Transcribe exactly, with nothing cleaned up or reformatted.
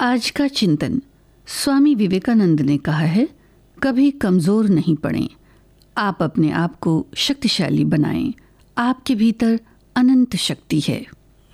आज का चिंतन। स्वामी विवेकानंद ने कहा है, कभी कमज़ोर नहीं पड़ें। आप अपने आप को शक्तिशाली बनाएं। आपके भीतर अनंत शक्ति है।